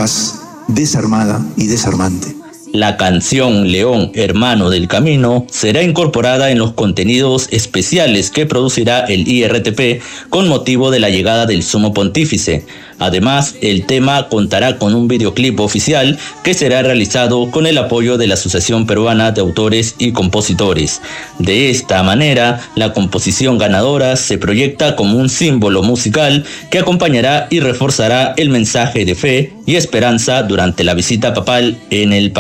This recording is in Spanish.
paz desarmada y desarmante. La canción León, Hermano del Camino será incorporada en los contenidos especiales que producirá el IRTP con motivo de la llegada del Sumo Pontífice. Además, el tema contará con un videoclip oficial que será realizado con el apoyo de la Asociación Peruana de Autores y Compositores. De esta manera, la composición ganadora se proyecta como un símbolo musical que acompañará y reforzará el mensaje de fe y esperanza durante la visita papal en el país.